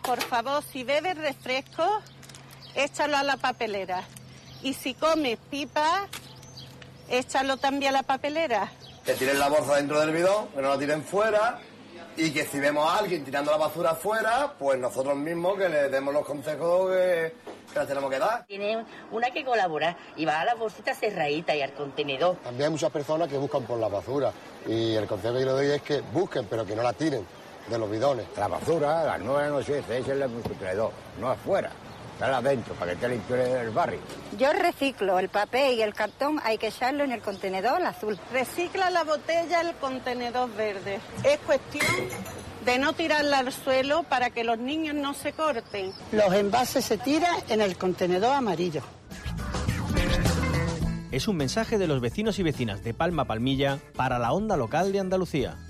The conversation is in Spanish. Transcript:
por favor, si bebes refresco, échalo a la papelera. Y si comes pipa, échalo también a la papelera. Que tiren la bolsa dentro del bidón, que no la tiren fuera, y que si vemos a alguien tirando la basura fuera, pues nosotros mismos que le demos los consejos que las tenemos que dar. Tiene una que colaborar y va a las bolsitas cerraditas y al contenedor. También hay muchas personas que buscan por la basura y el consejo que yo le doy es que busquen, pero que no la tiren de los bidones. La basura, a las 9 de la noche, se echa en el contenedor, no afuera. Está adentro, para que esté limpio el barrio. Yo reciclo el papel y el cartón, hay que echarlo en el contenedor azul. Recicla la botella el contenedor verde. Es cuestión de no tirarla al suelo para que los niños no se corten. Los envases se tiran en el contenedor amarillo. Es un mensaje de los vecinos y vecinas de Palma Palmilla para la onda local de Andalucía.